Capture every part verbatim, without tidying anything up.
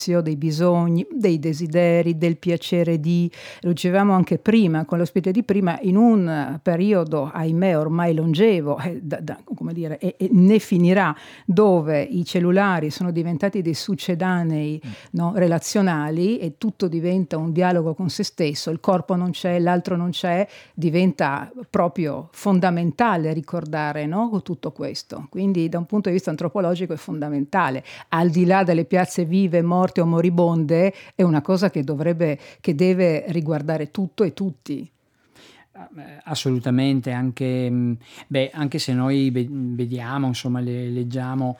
dei bisogni, dei desideri, del piacere di, lo dicevamo anche prima, con l'ospite di prima, in un periodo, ahimè, ormai longevo, eh, da, da, come dire, e, e ne finirà, dove i cellulari sono diventati dei succedanei, no, relazionali, e tutto diventa un dialogo con se stesso, il corpo non c'è, l'altro non c'è, diventa proprio fondamentale ricordare, no, tutto questo. Quindi da un punto di vista antropologico è fondamentale, al di là delle piazze vive, morte o moribonde, è una cosa che dovrebbe, che deve riguardare tutto e tutti. Assolutamente, anche, beh, anche se noi vediamo, insomma, le, leggiamo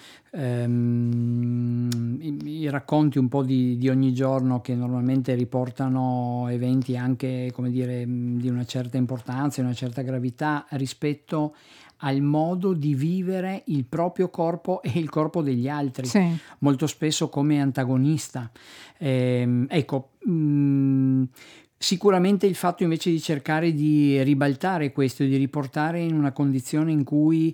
ehm, i, i racconti un po' di, di ogni giorno, che normalmente riportano eventi anche, come dire, di una certa importanza, di una certa gravità rispetto al modo di vivere il proprio corpo e il corpo degli altri, sì. Molto spesso come antagonista. Eh, ecco, mh, sicuramente il fatto invece di cercare di ribaltare questo, di riportare in una condizione in cui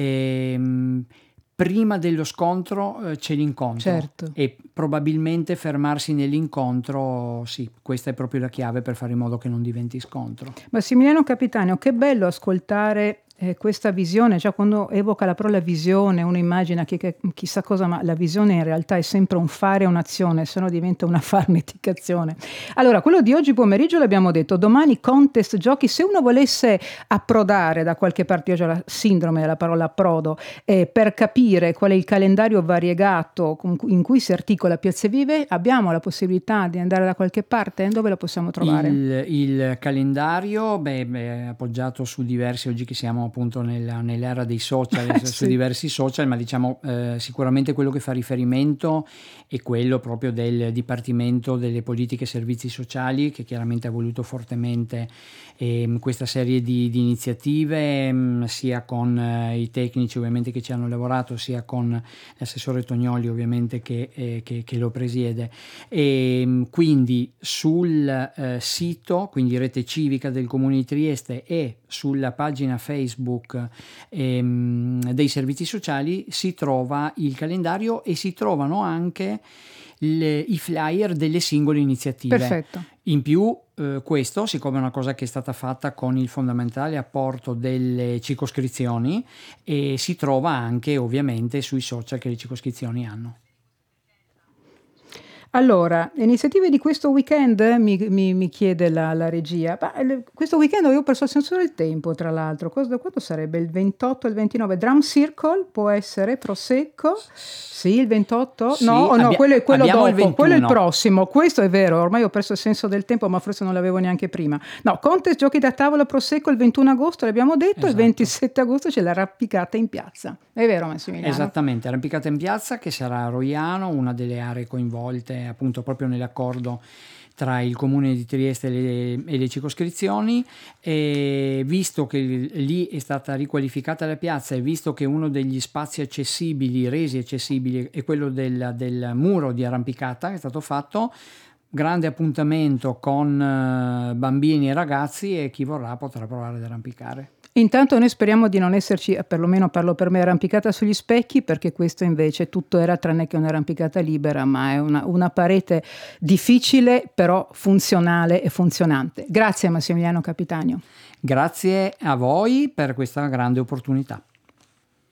ehm, prima dello scontro eh, c'è l'incontro, certo. E probabilmente fermarsi nell'incontro, sì, questa è proprio la chiave per fare in modo che non diventi scontro. Massimiliano Capitanio, che bello ascoltare eh, questa visione, già quando evoca la parola visione uno immagina chi, che, chissà cosa, ma la visione in realtà è sempre un fare e un'azione, se no diventa una farneticazione. Allora, quello di oggi pomeriggio l'abbiamo detto, domani contest giochi. Se uno volesse approdare da qualche parte, io ho la sindrome della parola approdo, eh, per capire qual è il calendario variegato in cui si articola Piazze Vive, abbiamo la possibilità di andare da qualche parte? Dove lo possiamo trovare? Il, il calendario, beh, beh, appoggiato su diversi, oggi che siamo appunto nella, nell'era dei social, sì. su diversi social, ma diciamo eh, sicuramente quello che fa riferimento è quello proprio del Dipartimento delle Politiche e Servizi Sociali, che chiaramente ha voluto fortemente eh, questa serie di, di iniziative, mh, sia con eh, i tecnici ovviamente che ci hanno lavorato, sia con l'assessore Tognoli ovviamente che, eh, che, che lo presiede. E quindi sul eh, sito, quindi Rete Civica del Comune di Trieste, e sulla pagina Facebook ehm, dei servizi sociali si trova il calendario e si trovano anche le, i flyer delle singole iniziative. Perfetto. In più eh, questo, siccome è una cosa che è stata fatta con il fondamentale apporto delle circoscrizioni, e si trova anche ovviamente sui social che le circoscrizioni hanno. Allora, iniziative di questo weekend, mi, mi, mi chiede la, la regia. Ma, questo weekend ho perso il senso del tempo, tra l'altro. Cosa, quando sarebbe? Il ventotto e il ventinove? Drum Circle può essere, Prosecco? Sì, il ventotto? Sì, no, oh, no, abbia- quello è quello dopo, il quello è il prossimo. Questo è vero, ormai ho perso il senso del tempo, ma forse non l'avevo neanche prima. No, contest giochi da tavola Prosecco il ventuno agosto, l'abbiamo detto, esatto. Il ventisette agosto c'è l'arrampicata in piazza. È vero, Massimiliano? Esattamente, arrampicata in piazza, che sarà a Roiano, una delle aree coinvolte appunto proprio nell'accordo tra il Comune di Trieste e le, e le circoscrizioni, e visto che lì è stata riqualificata la piazza e visto che uno degli spazi accessibili, resi accessibili, è quello del, del muro di arrampicata che è stato fatto, grande appuntamento con bambini e ragazzi, e chi vorrà potrà provare ad arrampicare. Intanto noi speriamo di non esserci, perlomeno parlo per me, arrampicata sugli specchi, perché questo invece tutto era tranne che un'arrampicata libera, ma è una, una parete difficile però funzionale e funzionante. Grazie Massimiliano Capitanio. Grazie a voi per questa grande opportunità.